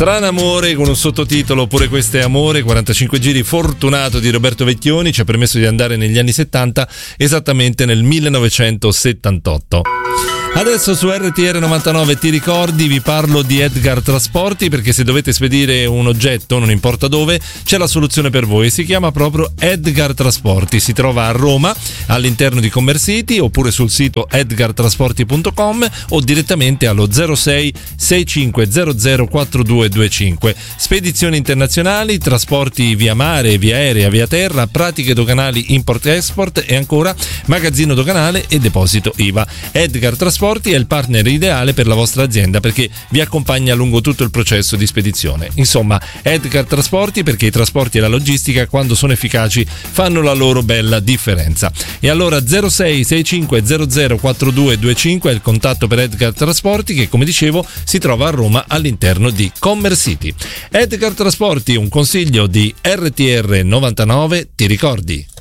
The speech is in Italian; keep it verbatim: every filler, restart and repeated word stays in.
Stranamore con un sottotitolo Pure questo è amore, quarantacinque giri fortunato di Roberto Vecchioni ci ha permesso di andare negli anni settanta, esattamente nel millenovecentosettantotto. Adesso su R T R novantanove Ti ricordi vi parlo di Edgar Trasporti, perché se dovete spedire un oggetto, non importa dove, c'è la soluzione per voi. Si chiama proprio Edgar Trasporti, si trova a Roma all'interno di Commercity, oppure sul sito edgar trasporti punto com o direttamente allo zero sei sei cinque zero zero quattro due due cinque. Spedizioni internazionali, trasporti via mare, via aerea, via terra, pratiche doganali import-export e ancora magazzino doganale e deposito I V A. Edgar Trasporti è il partner ideale per la vostra azienda perché vi accompagna lungo tutto il processo di spedizione. Insomma, Edgar Trasporti, perché i trasporti e la logistica, quando sono efficaci, fanno la loro bella differenza. E allora zero sei sei cinque zero zero quattro due due cinque è il contatto per Edgar Trasporti, che come dicevo si trova a Roma all'interno di Commercity. Edgar Trasporti, un consiglio di R T R novantanove Ti ricordi?